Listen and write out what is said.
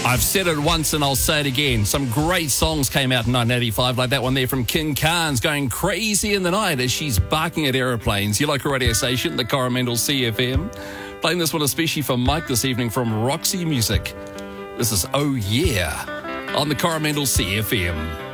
I've said it once and I'll say it again. Some great songs came out in 1985, like that one there from King Carnes, Going Crazy in the Night as she's barking at aeroplanes. Your local radio station, the Coromandel CFM. Playing this one especially for Mike this evening from Roxy Music. This is Oh Yeah on the Coromandel CFM.